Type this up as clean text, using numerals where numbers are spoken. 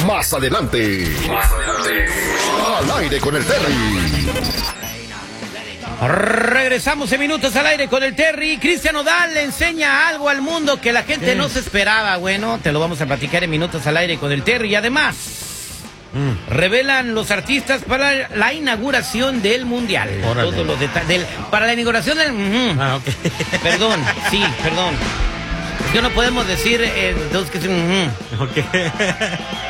Más adelante. Al aire con el Terry. Regresamos en Minutos al Aire con el Terry. Cristian Nodal le enseña algo al mundo que la gente no se esperaba. Bueno, te lo vamos a platicar en Minutos al Aire con el Terry. Y además, revelan los artistas para la inauguración del Mundial. Órale. Todos los detalles. Para la inauguración del... Ok. Perdón. Es que no podemos decir dos que... Ok.